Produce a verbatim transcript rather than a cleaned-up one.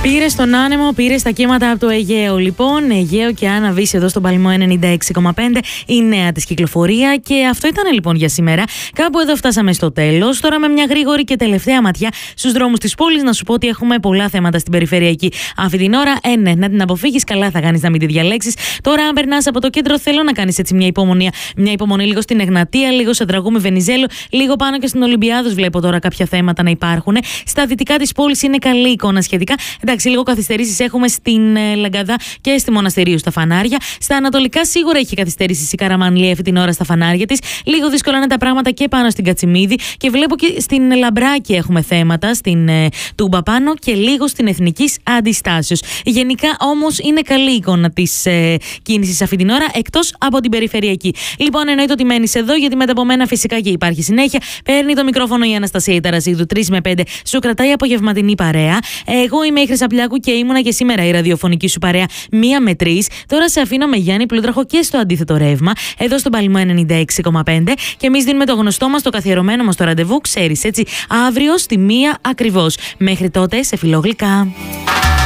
Πήρε στον άνεμο, πήρε στα κύματα από το Αιγαίο. Λοιπόν, Αιγαίο και Άννα Βύση εδώ στον Παλμό ενενήντα έξι κόμμα πέντε, η νέα της κυκλοφορία. Και αυτό ήταν λοιπόν για σήμερα. Κάπου εδώ φτάσαμε στο τέλος. Τώρα με μια γρήγορη και τελευταία ματιά στους δρόμους της πόλης, να σου πω ότι έχουμε πολλά θέματα στην περιφερειακή αυτή την ώρα. Ε, ναι, να την αποφύγεις, καλά θα κάνεις να μην τη διαλέξεις. Τώρα, αν περνάς από το κέντρο, θέλω να κάνεις έτσι μια υπομονή, μια υπομονή λίγο στην Εγνατία, λίγο σε Δραγούμη Βενιζέλου, λίγο πάνω και στην Ολυμπιάδος. Βλέπω τώρα κάποια θέματα να υπάρχουν. Στα δυτικά της πόλης είναι καλή εικόνα σχετικά. Εντάξει, λίγο καθυστερήσεις έχουμε στην ε, Λαγκαδά και στη Μοναστηρίου στα φανάρια. Στα ανατολικά σίγουρα έχει καθυστερήσεις η Καραμανλή αυτή την ώρα στα φανάρια της. Λίγο δύσκολα είναι τα πράγματα και πάνω στην Κατσιμίδη. Και βλέπω και στην Λαμπράκη έχουμε θέματα, στην ε, Τούμπα πάνω και λίγο στην Εθνικής Αντιστάσεως. Γενικά όμως είναι καλή εικόνα της ε, κίνησης αυτή την ώρα, εκτός από την περιφερειακή. Λοιπόν, εννοείται ότι μένεις εδώ, γιατί μετά από μένα φυσικά και υπάρχει συνέχεια. Παίρνει το μικρόφωνο η Αναστασία Ιταρασίδου, τρία με πέντε, σου κρατάει απογευματινή παρέα. Εγώ είμαι η Χρυσαπλιάκου και ήμουνα και σήμερα η ραδιοφωνική σου παρέα μία με τρεις. Τώρα σε αφήνω με Γιάννη Πλούτραχο και στο αντίθετο ρεύμα, εδώ στον Παλμό ενενήντα έξι κόμμα πέντε. Και εμείς δίνουμε το γνωστό μας, το καθιερωμένο μας το ραντεβού, ξέρεις έτσι, αύριο στη μία ακριβώς. Μέχρι τότε, σε φιλόγλυκα.